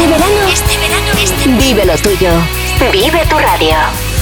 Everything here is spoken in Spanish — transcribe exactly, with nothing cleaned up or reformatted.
verano, este verano, este... vive lo tuyo. Vive tu radio.